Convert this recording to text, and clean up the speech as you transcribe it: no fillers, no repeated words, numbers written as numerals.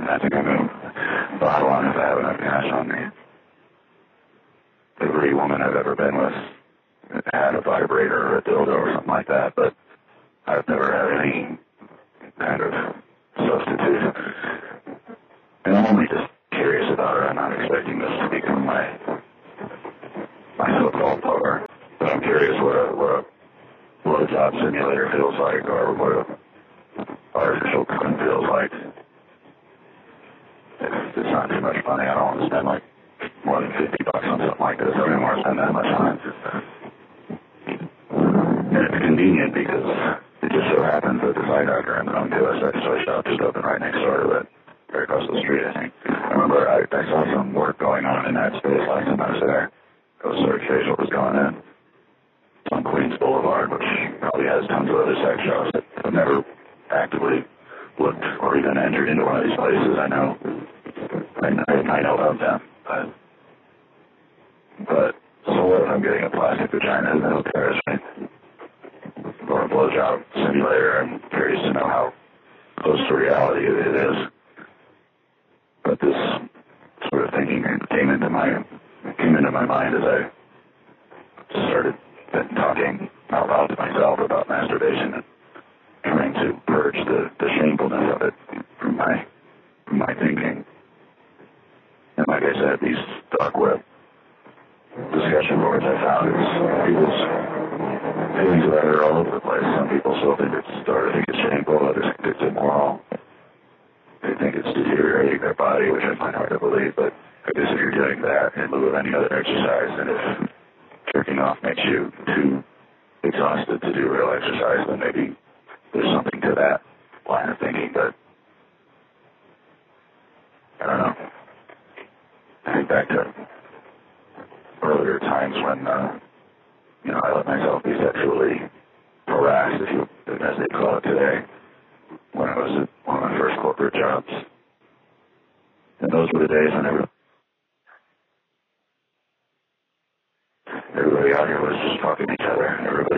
I think I'm going to bottle on if I have enough cash on me. Every woman I've ever been with had a vibrator or a dildo or something like that, but I've never had any kind of substitute. And I'm only just curious about her. I'm not expecting this to become my so-called lover. But I'm curious what a blowjob simulator feels like, or what a artificial cum feels like. If it's not too much money, I don't want to spend like more than $50 on something like this. I don't even want to spend that much on it. And it's convenient because it just so happens that this eye doctor I'm going to, so I shop just open right next door to it, right across the street, I think. I remember I saw some work going on in that space last time I was there. Sort of facial was going in. It's on Queens Boulevard, which probably has tons of other sex shops that have never actively looked or even entered into one of these places. I know of them. But so what if I'm getting a plastic vagina and no cares, right? Or a blowjob simulator? I'm curious to know how close to reality it is. But this sort of thinking came into my mind as I started talking out loud to myself about masturbation and trying to purge the shamefulness of it from my thinking. And like I said, these dark web discussion boards I found, people's feelings about it are all over the place. Some people still think it's shameful, others think it's immoral. They think it's deteriorating their body, which I find hard to believe, but I guess if you're doing that in lieu of any other exercise, and if jerking off makes you too exhausted to do real exercise, then maybe there's something to that line of thinking, but I don't know. I think back to earlier times when, I let myself be sexually harassed, as they call it today, when I was at one of my first corporate jobs. And those were the days when everybody out here was just fucking each other. Everybody